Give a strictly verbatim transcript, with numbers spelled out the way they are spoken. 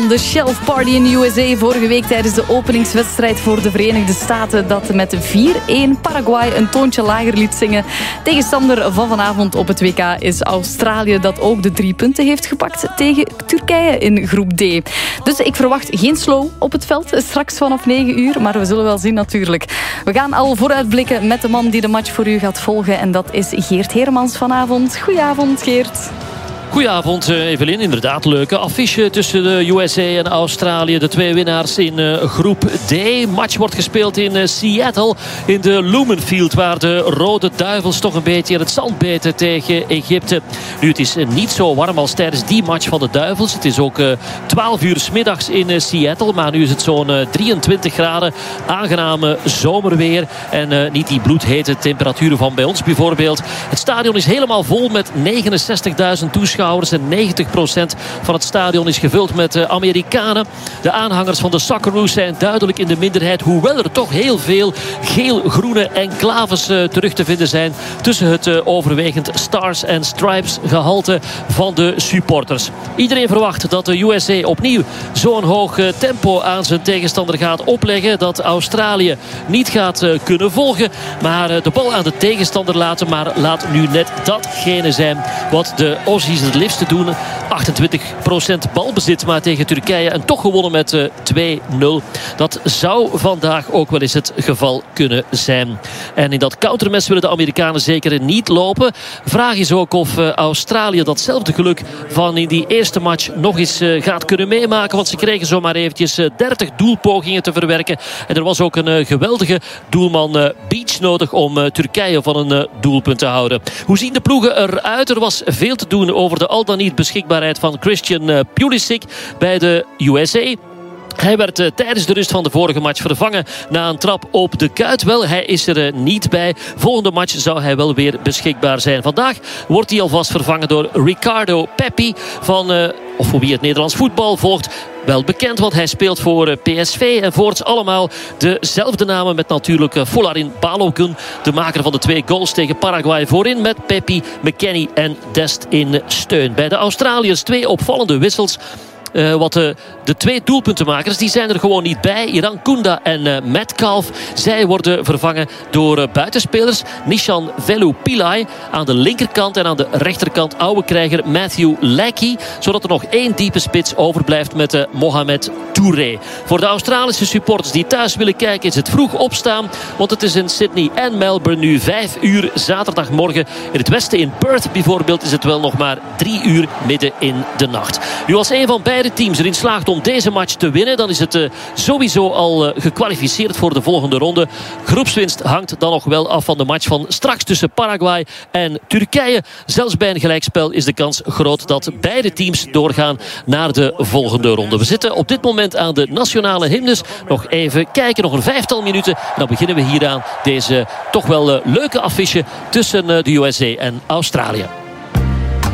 De Shelf Party in de U S A vorige week tijdens de openingswedstrijd voor de Verenigde Staten dat met vier een Paraguay een toontje lager liet zingen. Tegenstander van vanavond op het W K is Australië dat ook de drie punten heeft gepakt tegen Turkije in groep D. Dus ik verwacht geen slow op het veld straks vanaf negen uur, maar we zullen wel zien natuurlijk. We gaan al vooruitblikken met de man die de match voor u gaat volgen en dat is Geert Hermans vanavond. Goedenavond Geert. Goedenavond Evelien, inderdaad leuke affiche tussen de U S A en Australië. De twee winnaars in uh, groep D. Match wordt gespeeld in uh, Seattle in de Lumenfield, waar de Rode Duivels toch een beetje in het zand beten tegen Egypte. Nu, het is uh, niet zo warm als tijdens die match van de Duivels. Het is ook uh, twaalf uur 's middags in uh, Seattle, maar nu is het zo'n uh, drieëntwintig graden. Aangename zomerweer en uh, niet die bloedhete temperaturen van bij ons bijvoorbeeld. Het stadion is helemaal vol met negenenzestigduizend toeschouwers. En negentig procent van het stadion is gevuld met uh, Amerikanen. De aanhangers van de Socceroos zijn duidelijk in de minderheid. Hoewel er toch heel veel geel-groene enclaves uh, terug te vinden zijn tussen het uh, overwegend Stars and Stripes gehalte van de supporters. Iedereen verwacht dat de U S A opnieuw zo'n hoog uh, tempo aan zijn tegenstander gaat opleggen. Dat Australië niet gaat uh, kunnen volgen. Maar uh, de bal aan de tegenstander laten. Maar laat nu net datgene zijn wat de Aussies het liefste doen. achtentwintig procent balbezit maar tegen Turkije. En toch gewonnen met uh, twee nul. Dat zou vandaag ook wel eens het geval kunnen zijn. En in dat countermes willen de Amerikanen zeker niet lopen. Vraag is ook of uh, Australië datzelfde geluk van in die eerste match nog eens uh, gaat kunnen meemaken. Want ze kregen zomaar eventjes uh, dertig doelpogingen te verwerken. En er was ook een uh, geweldige doelman uh, Beach nodig om uh, Turkije van een uh, doelpunt te houden. Hoe zien de ploegen eruit? Er was veel te doen over de al dan niet beschikbaarheid van Christian Pulisic bij de U S A. Hij werd uh, tijdens de rust van de vorige match vervangen na een trap op de kuit. Wel, hij is er uh, niet bij. Volgende match zou hij wel weer beschikbaar zijn. Vandaag wordt hij alvast vervangen door Ricardo Pepi van, uh, of voor wie het Nederlands voetbal volgt, wel bekend, want hij speelt voor uh, P S V en voorts allemaal dezelfde namen met natuurlijk uh, Folarin Balogun, de maker van de twee goals tegen Paraguay voorin met Pepi, McKennie en Dest in steun. Bij de Australiërs twee opvallende wissels. Uh, wat de, de twee doelpuntenmakers, die zijn er gewoon niet bij. Iran Kounda en uh, Metcalf. Zij worden vervangen door uh, buitenspelers. Nishan Velu Pillay aan de linkerkant en aan de rechterkant oude krijger Matthew Leckie. Zodat er nog één diepe spits overblijft met uh, Mohamed Touré. Voor de Australische supporters die thuis willen kijken is het vroeg opstaan. Want het is in Sydney en Melbourne nu vijf uur zaterdagmorgen. In het westen in Perth bijvoorbeeld is het wel nog maar drie uur midden in de nacht. Nu als een van beide teams erin slaagt om deze match te winnen, dan is het uh, sowieso al uh, gekwalificeerd voor de volgende ronde. Groepswinst hangt dan nog wel af van de match van straks tussen Paraguay en Turkije. Zelfs bij een gelijkspel is de kans groot dat beide teams doorgaan naar de volgende ronde. We zitten op dit moment aan de nationale hymnes. Nog even kijken, nog een vijftal minuten. En dan beginnen we hier aan deze toch wel uh, leuke affiche tussen uh, de U S A en Australië.